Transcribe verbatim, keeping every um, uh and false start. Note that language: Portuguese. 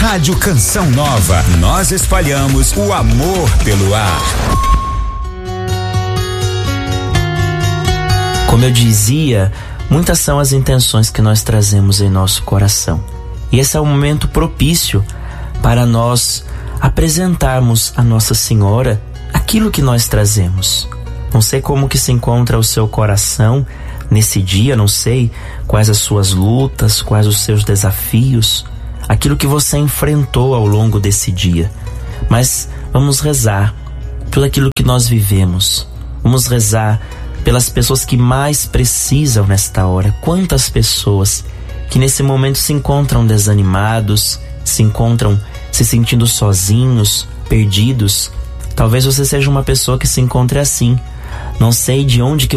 Rádio Canção Nova. Nós espalhamos o amor pelo ar. Como eu dizia, muitas são as intenções que nós trazemos em nosso coração. E esse é o momento propício para nós apresentarmos a Nossa Senhora aquilo que nós trazemos. Não sei como que se encontra o seu coração nesse dia, não sei quais as suas lutas, quais os seus desafios, aquilo que você enfrentou ao longo desse dia. Mas vamos rezar por aquilo que nós vivemos. Vamos rezar pelas pessoas que mais precisam nesta hora. Quantas pessoas que nesse momento se encontram desanimados, se encontram se sentindo sozinhos, perdidos. Talvez você seja uma pessoa que se encontre assim. Não sei de onde que